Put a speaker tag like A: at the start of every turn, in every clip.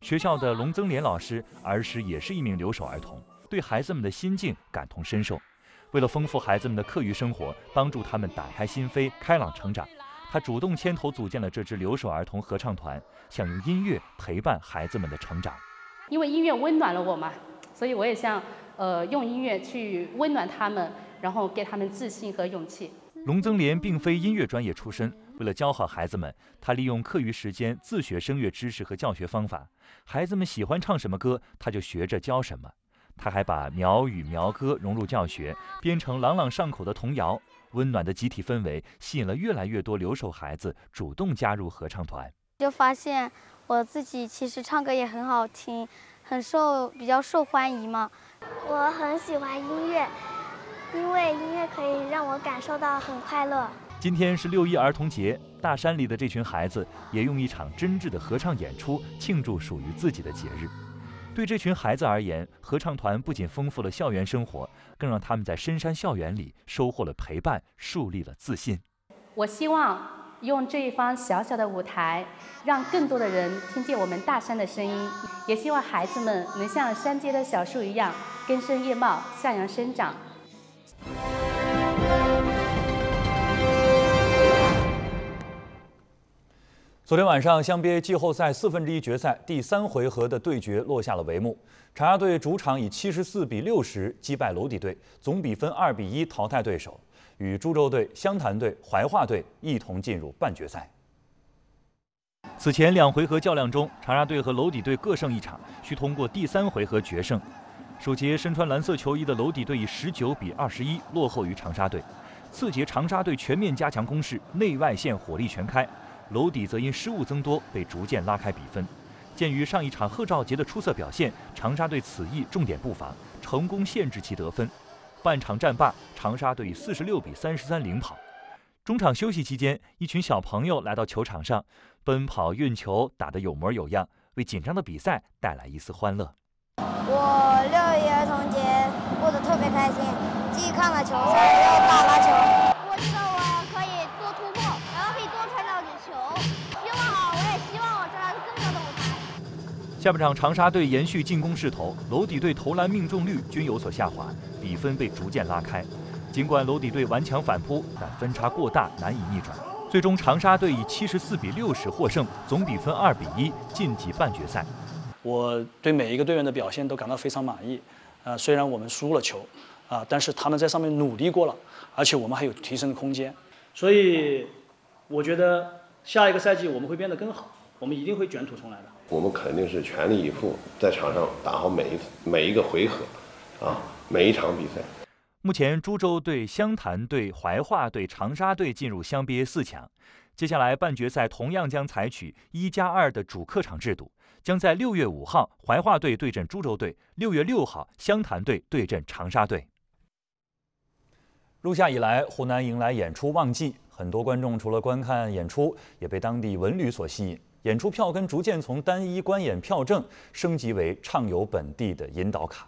A: 学校的龙增莲老师儿时也是一名留守儿童，对孩子们的心境感同身受。为了丰富孩子们的课余生活，帮助他们打开心扉、开朗成长，他主动牵头组建了这支留守儿童合唱团，想用音乐陪伴孩子们的成长。
B: 因为音乐温暖了我嘛，所以我也想用音乐去温暖他们，然后给他们自信和勇气。
A: 龙增莲并非音乐专业出身，为了教好孩子们，他利用课余时间自学声乐知识和教学方法。孩子们喜欢唱什么歌，他就学着教什么。他还把苗语苗歌融入教学，编成朗朗上口的童谣。温暖的集体氛围吸引了越来越多留守孩子主动加入合唱团。
C: 就发现我自己其实唱歌也很好听，比较受欢迎嘛。
D: 我很喜欢音乐，因为音乐可以让我感受到很快乐。
A: 今天是6·1儿童节，大山里的这群孩子也用一场真挚的合唱演出庆祝属于自己的节日。对这群孩子而言，合唱团不仅丰富了校园生活，更让他们在深山校园里收获了陪伴，树立了自信。
B: 我希望用这一方小小的舞台，让更多的人听见我们大山的声音，也希望孩子们能像山间的小树一样，根深叶茂，向阳生长。
E: 昨天晚上，乡杯季后赛1/4决赛第3回合的对决落下了帷幕。长沙队主场以74比60击败娄底队，总比分2比1淘汰对手，与株洲队、湘潭队、怀化队一同进入半决赛。
A: 此前2回合较量中，长沙队和娄底队各胜一场，需通过第3回合决胜。首节身穿蓝色球衣的娄底队以19比21落后于长沙队。次节长沙队全面加强攻势，内外线火力全开。娄底则因失误增多，被逐渐拉开比分。鉴于上一场贺兆杰的出色表现，长沙队此役重点布防，成功限制其得分。半场战罢，长沙队以46比33领跑。中场休息期间，一群小朋友来到球场上，奔跑运球，打得有模有样，为紧张的比赛带来一丝欢乐。
C: 我6·1儿童节过得特别开心，既看了球赛，又打了球。
D: 我觉得我可以多突破，然后可以多传导球。我也希望我站在更高的舞台。
A: 下半场，长沙队延续进攻势头，娄底队投篮命中率均有所下滑，比分被逐渐拉开。尽管娄底队顽强反扑，但分差过大，难以逆转。最终，长沙队以74比60获胜，总比分2比1晋级半决赛。
F: 我对每一个队员的表现都感到非常满意。虽然我们输了球，但是他们在上面努力过了，而且我们还有提升的空间。所以，我觉得下一个赛季我们会变得更好，我们一定会卷土重来的。
G: 我们肯定是全力以赴，在场上打好每一个回合，每一场比赛。
A: 目前，株洲队、湘潭队、怀化队、长沙队进入乡杯4强。接下来，半决赛同样将采取1+2的主客场制度，将在6月5号怀化队对阵株洲队，6月6号湘潭队对阵长沙队。
E: 入夏以来，湖南迎来演出旺季，很多观众除了观看演出，也被当地文旅所吸引。演出票根逐渐从单一观演票证升级为畅游本地的引导卡。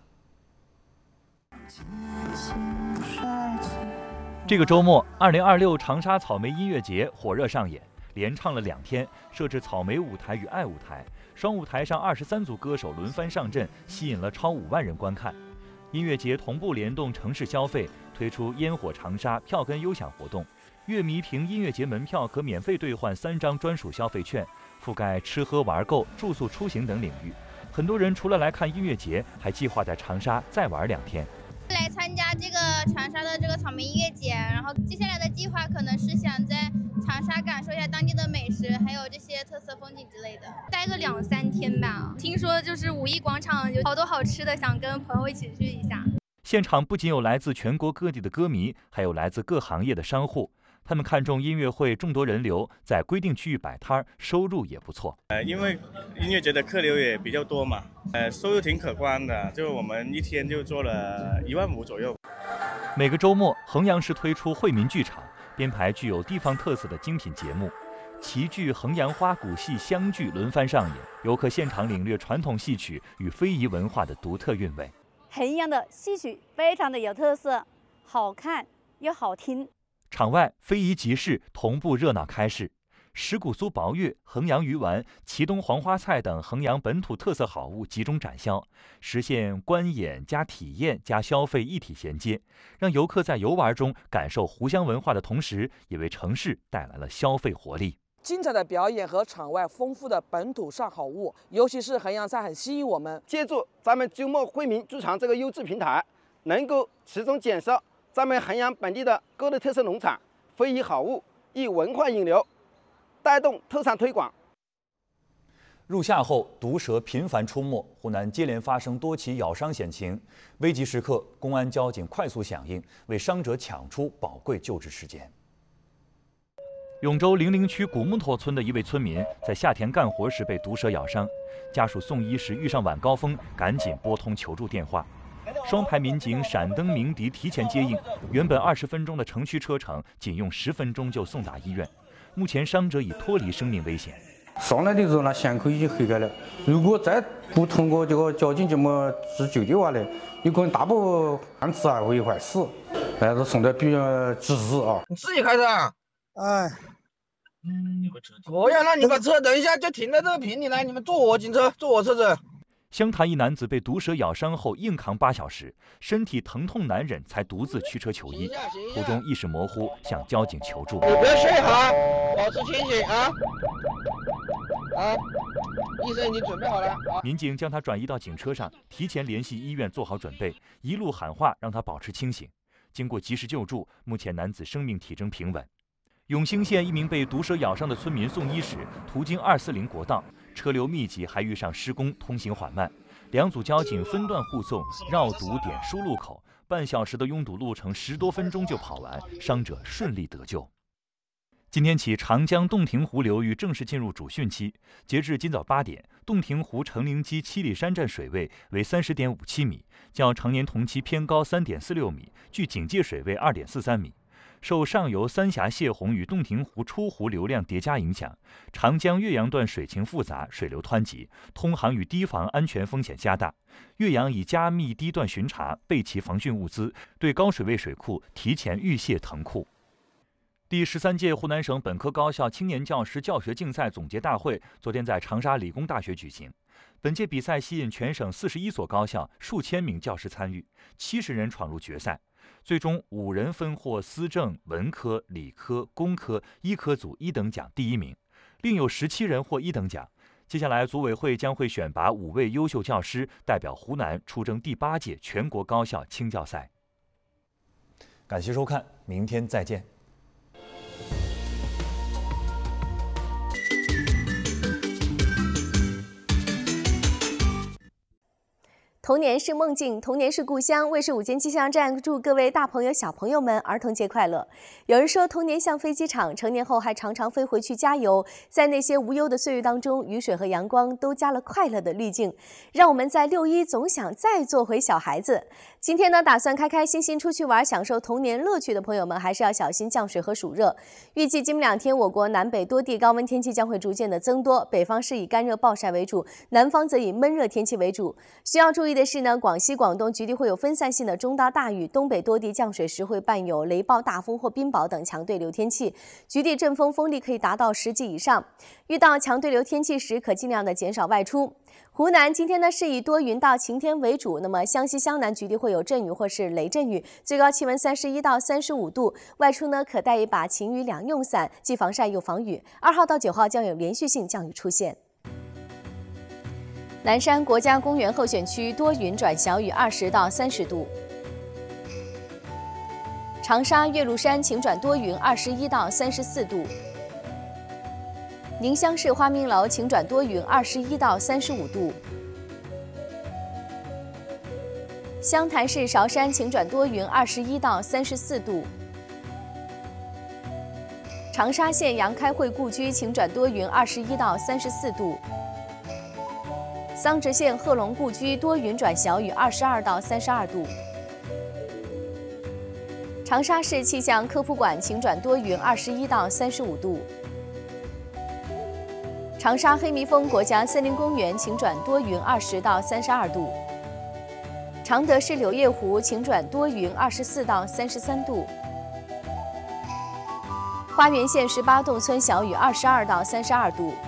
A: 这个周末，2026长沙草莓音乐节火热上演，连唱了2天，设置草莓舞台与爱舞台，双舞台上23组歌手轮番上阵，吸引了超5万人观看。音乐节同步联动城市消费，推出烟火长沙票根优享活动，乐迷凭音乐节门票可免费兑换3张专属消费券，覆盖吃喝玩购、住宿出行等领域。很多人除了来看音乐节，还计划在长沙再玩2天。
H: 来参加这个长沙的这个草莓音乐节，然后接下来的计划可能是想在长沙感受一下当地的美食，还有这些特色风景之类的，待个2、3天吧。听说就是五一广场有好多好吃的，想跟朋友一起去一下。
A: 现场不仅有来自全国各地的歌迷，还有来自各行业的商户。他们看中音乐会众多人流，在规定区域摆摊，收入也不错。
I: 因为音乐节的客流也比较多嘛，收入挺可观的，就我们一天就做了1.5万左右。
A: 每个周末，衡阳市推出惠民剧场，编排具有地方特色的精品节目，齐剧、衡阳花鼓戏湘剧轮番上演，游客现场领略传统戏曲与非遗文化的独特韵味。
J: 衡阳的戏曲非常的有特色，好看又好听。
A: 场外非遗集市同步热闹开市， 石鼓酥薄月、衡阳鱼丸、祁东黄花菜等衡阳本土特色好物集中展销，实现观演加体验加消费一体衔接，让游客在游玩中感受湖湘文化的同时，也为城市带来了消费活力。
K: 精彩的表演和场外丰富的本土上好物，尤其是衡阳菜很吸引我们。
L: 借助咱们周末惠民驻场这个优质平台，能够集中建设咱们衡阳本地的各类特色农产、非遗好物，以文化引流，带动特产推广。
E: 入夏后，毒蛇频繁出没，湖南接连发生多起咬伤险情。危急时刻，公安交警快速响应，为伤者抢出宝贵救治时间。
A: 永州零陵区古木头村的一位村民在夏田干活时被毒蛇咬伤，家属送医时遇上晚高峰，赶紧拨通求助电话。双排民警闪灯鸣笛提前接应，原本20分钟的城区车程，仅用10分钟就送达医院。目前伤者已脱离生命危险。
M: 上来的时候呢，巷口已经黑开了。如果再不通过这个交警这么急救的话呢，有可能大部案子啊会坏死，还是送的比较及时啊。
N: 你自己开车啊？哎。我要让你把车等一下就停在这个坪里来，你们坐我警车，坐我车子。
A: 湘潭一男子被毒蛇咬伤后硬扛8小时，身体疼痛难忍，才独自驱车求医，途中意识模糊，向交警求助。
N: 你不要睡哈，保持清醒啊！医生已经准备好了。
A: 民警将他转移到警车上，提前联系医院做好准备，一路喊话让他保持清醒。经过及时救助，目前男子生命体征平稳。永兴县一名被毒蛇咬伤的村民送医时，途经240国道，车流密集，还遇上施工，通行缓慢。2组交警分段护送，绕堵点出路口，半小时的拥堵路程10多分钟就跑完，伤者顺利得救。今天起，长江洞庭湖流域正式进入主汛期。截至今早8点，洞庭湖成陵矶七里山站水位为30.57米，较常年同期偏高3.46米，距警戒水位2.43米。受上游三峡泄洪与洞庭湖出湖流量叠加影响，长江岳阳段水情复杂，水流湍急，通航与堤防安全风险加大。岳阳已加密堤段巡查，备齐防汛物资，对高水位水库提前预泄腾库。第13届湖南省本科高校青年教师教学竞赛总结大会昨天在长沙理工大学举行。本届比赛吸引全省41所高校数千名教师参与，70人闯入决赛。最终5人分获思政、文科、理科、工科、医科组1等奖第1名，另有17人获1等奖。接下来组委会将会选拔5位优秀教师，代表湖南出征第8届全国高校青教赛。
E: 感谢收看，明天再见。
O: 童年是梦境，童年是故乡。卫视午间气象站祝各位大朋友、小朋友们儿童节快乐。有人说，童年像飞机场，成年后还常常飞回去加油。在那些无忧的岁月当中，雨水和阳光都加了快乐的滤镜，让我们在6·1总想再做回小孩子。今天呢，打算开开心心出去玩，享受童年乐趣的朋友们，还是要小心降水和暑热。预计今明2天，我国南北多地高温天气将会逐渐的增多，北方是以干热暴晒为主，南方则以闷热天气为主。需要注意的是呢，广西、广东局地会有分散性的中到大雨，东北多地降水时会伴有雷暴、大风或冰雹等强对流天气，局地阵风风力可以达到10级以上。遇到强对流天气时，可尽量的减少外出。湖南今天呢是以多云到晴天为主，那么湘西、湘南局地会有阵雨或是雷阵雨，最高气温31到35度。外出呢可带一把晴雨两用伞，既防晒又防雨。2号到9号将有连续性降雨出现。南山国家公园候选区多云转小雨，20到30度。长沙岳麓山晴转多云，21到34度。宁乡市花明楼晴转多云，21到35度。湘潭市韶山晴转多云，21到34度。长沙县杨开会故居晴转多云，21到34度。桑植县贺龙故居多云转小雨，22到32度。长沙市气象科普馆晴转多云，21到35度。长沙黑蜜蜂国家森林公园晴转多云，20到32度。常德市柳叶湖晴转多云，24到33度。 花园县18洞村小雨22到32度。